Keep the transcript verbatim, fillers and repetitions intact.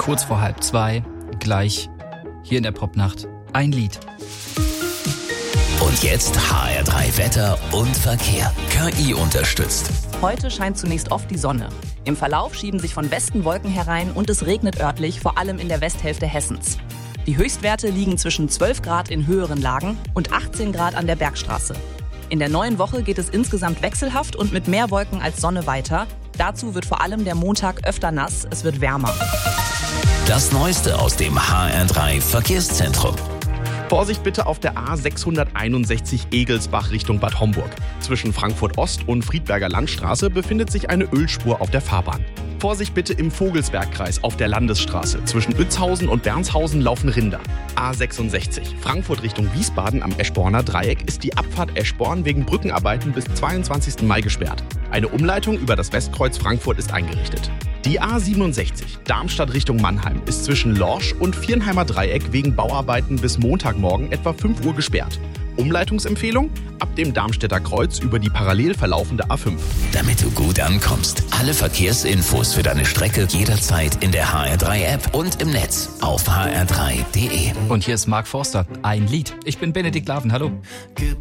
kurz vor halb zwei, gleich hier in der Popnacht ein Lied. Und jetzt H R drei Wetter und Verkehr. K I unterstützt. Heute scheint zunächst oft die Sonne. Im Verlauf schieben sich von Westen Wolken herein und es regnet örtlich, vor allem in der Westhälfte Hessens. Die Höchstwerte liegen zwischen zwölf Grad in höheren Lagen und achtzehn Grad an der Bergstraße. In der neuen Woche geht es insgesamt wechselhaft und mit mehr Wolken als Sonne weiter. Dazu wird vor allem der Montag öfter nass, es wird wärmer. Das Neueste aus dem H R drei Verkehrszentrum. Vorsicht bitte auf der A sechshunderteinundsechzig Egelsbach Richtung Bad Homburg. Zwischen Frankfurt Ost und Friedberger Landstraße befindet sich eine Ölspur auf der Fahrbahn. Vorsicht bitte im Vogelsbergkreis auf der Landesstraße. Zwischen Uetzhausen und Bernshausen laufen Rinder. A sechsundsechzig Frankfurt Richtung Wiesbaden am Eschborner Dreieck ist die Abfahrt Eschborn wegen Brückenarbeiten bis zweiundzwanzigsten Mai gesperrt. Eine Umleitung über das Westkreuz Frankfurt ist eingerichtet. Die A siebenundsechzig Darmstadt Richtung Mannheim ist zwischen Lorsch und Viernheimer Dreieck wegen Bauarbeiten bis Montagmorgen etwa fünf Uhr gesperrt. Umleitungsempfehlung? Ab dem Darmstädter Kreuz über die parallel verlaufende A fünf. Damit du gut ankommst, alle Verkehrsinfos für deine Strecke jederzeit in der H R drei App und im Netz auf h r drei punkt d e. Und hier ist Mark Forster, ein Lied. Ich bin Benedikt Laven, hallo.